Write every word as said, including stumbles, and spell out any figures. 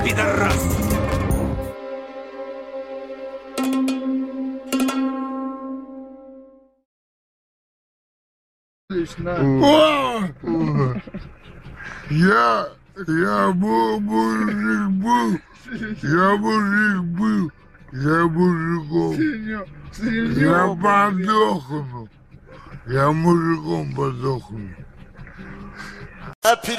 пидорас! Я, я был мужик был, я мужик был, я мужиком, я подохну, я мужиком подохну.